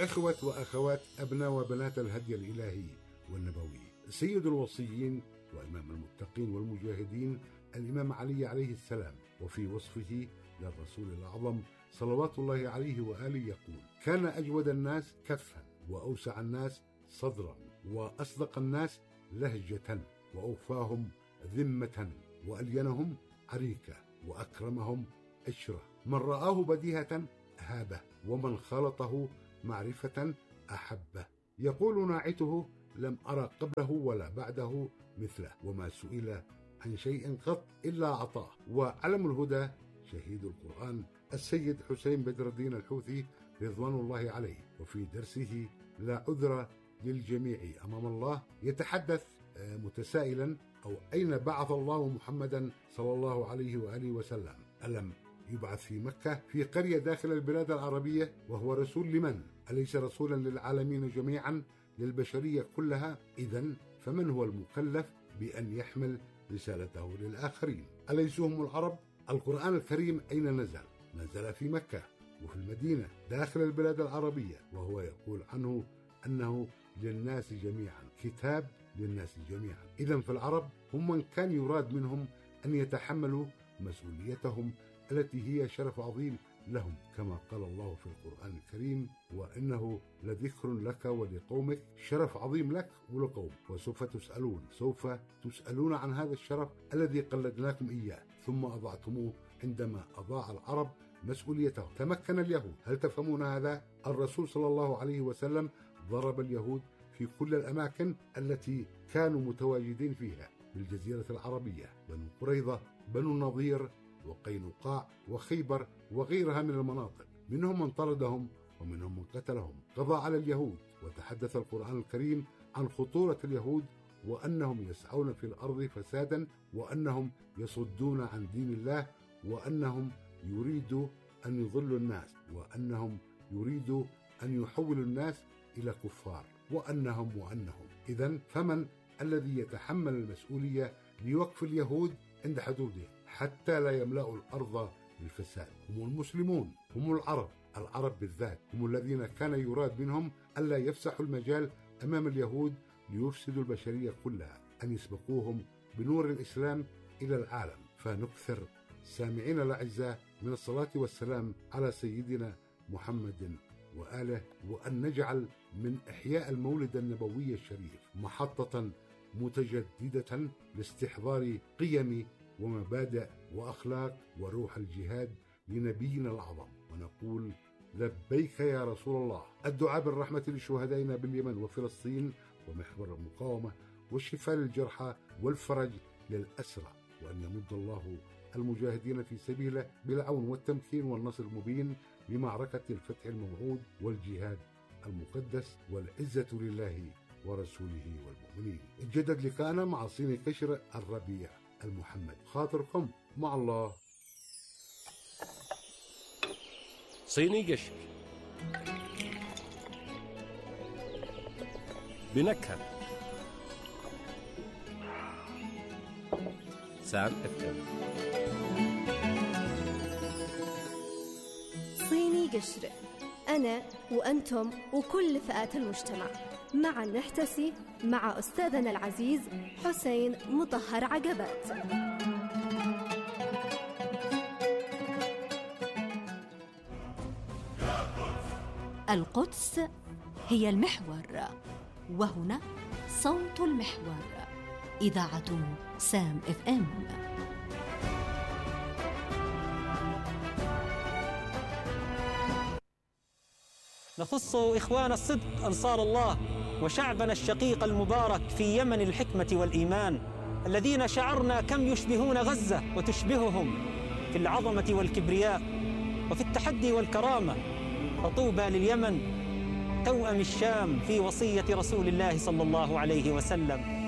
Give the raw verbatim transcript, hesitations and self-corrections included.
إخوة وأخوات أبناء وبنات الهدي الإلهي والنبوي، سيد الوصيين وإمام المتقين والمجاهدين الإمام علي عليه السلام، وفي وصفه للرسول الأعظم صلوات الله عليه وآله يقول: كان أجود الناس كفا، وأوسع الناس صدرا، وأصدق الناس لهجة، وأوفاهم ذمة، وألينهم عريكة، وأكرمهم عشرة. من رآه بديهة هابه، ومن خلطه معرفة أحبه. يقول ناعته: لم أرى قبله ولا بعده مثله، وما سئل عن شيء قط إلا عطاه. وعلم الهدى شهيد القرآن السيد حسين بدر الدين الحوثي رضوان الله عليه، وفي درسه لا عذر للجميع أمام الله يتحدث متسائلا: أو أين بعث الله محمدا صلى الله عليه وآله وسلم؟ ألم يبعث في مكة في قرية داخل البلاد العربية؟ وهو رسول لمن؟ أليس رسولا للعالمين جميعا، للبشرية كلها؟ إذن فمن هو المكلف بأن يحمل رسالته للآخرين؟ أليس هم العرب؟ القرآن الكريم أين نزل؟ نزل في مكة وفي المدينة داخل البلاد العربية، وهو يقول عنه أنه للناس جميعا، كتاب للناس جميعا. إذن فالعرب هم من كان يراد منهم أن يتحملوا مسؤوليتهم التي هي شرف عظيم لهم، كما قال الله في القرآن الكريم: وإنه لذكر لك ولقومك، شرف عظيم لك ولقومك، وسوف تسألون. سوف تسألون عن هذا الشرف الذي قلدناكم إياه ثم أضعتموه عندما أضاع العرب مسؤوليته. تمكن اليهود. هل تفهمون هذا؟ الرسول صلى الله عليه وسلم ضرب اليهود في كل الأماكن التي كانوا متواجدين فيها بالجزيرة العربية: بنو قريظة، بنو النضير، وقينقاع، وخيبر، وغيرها من المناطق. منهم من طردهم ومنهم من قتلهم. قضى على اليهود. وتحدث القرآن الكريم عن خطورة اليهود، وأنهم يسعون في الأرض فسادا، وأنهم يصدون عن دين الله، وأنهم يريدوا أن يضلوا الناس، وأنهم يريدوا أن يحولوا الناس إلى كفار، وأنهم وأنهم. إذن فمن الذي يتحمل المسؤولية لوقف اليهود عند حدودهم حتى لا يملأوا الأرض بالفساد؟ هم المسلمون، هم العرب. العرب بالذات هم الذين كان يراد منهم ألا يفسحوا المجال أمام اليهود ليفسدوا البشرية كلها، أن يسبقوهم بنور الإسلام إلى العالم. فنكثر سامعين الأعزاء من الصلاة والسلام على سيدنا محمد وآله، وأن نجعل من إحياء المولد النبوي الشريف محطة متجددة لاستحضار قيم ومبادئ وأخلاق وروح الجهاد لنبينا الأعظم، ونقول: لبيك يا رسول الله. الدعاء بالرحمة لشهدائنا باليمن وفلسطين ومحور المقاومة، والشفاء للجرحى والفرج للأسرى، وأن يمد الله المجاهدين في سبيله بالعون والتمكين والنصر المبين لمعركة الفتح الموعود والجهاد المقدس، والعزة لله ورسوله والمؤمنين. جدد لقاءنا مع صيني قشر الربيع المحمد. خاطركم مع الله. صيني قشر بنكهة سام اف ام. صيني قشر، أنا وأنتم وكل فئات المجتمع معا نحتسي مع أستاذنا العزيز حسين مطهر عقبات. القدس هي المحور، وهنا صوت المحور، إذاعة سام اف ام. نخص إخوان الصدق أنصار الله وشعبنا الشقيق المبارك في يمن الحكمة والإيمان، الذين شعرنا كم يشبهون غزة وتشبههم في العظمة والكبرياء وفي التحدي والكرامة. فطوبى لليمن توأم الشام في وصية رسول الله صلى الله عليه وسلم.